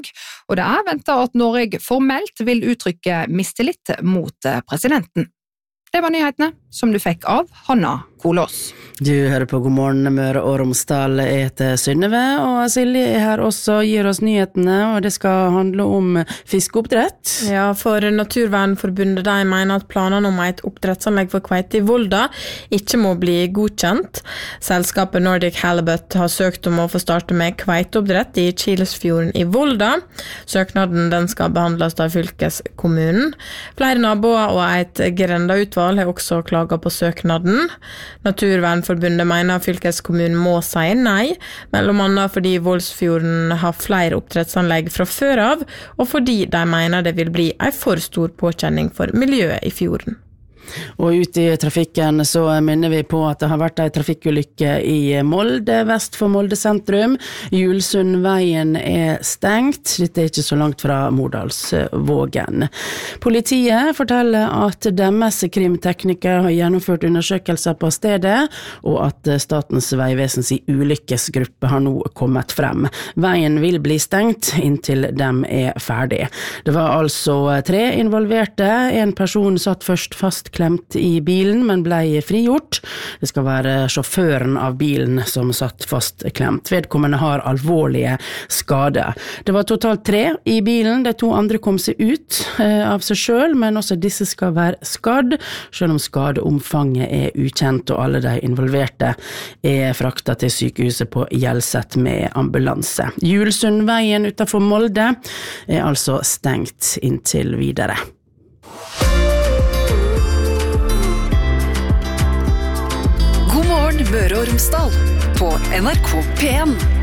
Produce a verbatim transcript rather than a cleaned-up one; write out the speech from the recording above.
og det er ventet at Norge formelt vil uttrykke mistillit mot presidenten. Det var nyhetene som du fikk av Hanna Kolås. Du hører på God morgen Møre og Romsdal, jeg heter Synnøve, og Silje er her også, gir oss nyhetene, og det skal handle om fiskeoppdrett. Ja, for Naturvernforbundet de mener at planene om et oppdrettsanlegg for kveite i Volda ikke må bli godkjent. Selskapet Nordic Halibut har søkt om å få starte med kveiteoppdrett i Kilsfjorden i Volda. Søknaden den skal behandles av fylkeskommunen. Flere naboer og et grendautvalg har også klaget på søknaden. Naturvernforbundet mener fylkeskommunen må si nei, mellom annet fordi Voldsfjorden har flere oppdrettsanlegg fra før av, og fordi de mener det vil bli en for stor påkjenning for miljøet i fjorden. Og ute i trafikken så minner vi på at det har vært en trafikkulykke i Molde, vest for Molde sentrum. Julsundveien er stengt, dette er ikke så langt fra Mordalsvågen. Politiet forteller at deres krimteknikere har gjennomført undersøkelser på stedet, og at Statens vegvesens ulykkesgruppe har nå kommet frem. Veien vil bli stengt inntil dem er ferdig. Det var altså tre involverte, en person satt først fast klemt i bilen, men ble frigjort. Det skal være sjåføren av bilen som satt fast klemt. Vedkommende har alvorlige skader. Det var totalt tre i bilen. De to andre kom seg ut eh, av seg selv, men også disse skal være skadd, selv om skadeomfanget er ukjent, og alle de involverte er fraktet til sykehuset på Hjelset med ambulanse. Julsundveien utenfor Molde er altså stengt inntil videre. God morgen Møre og Romsdal på N R K P en.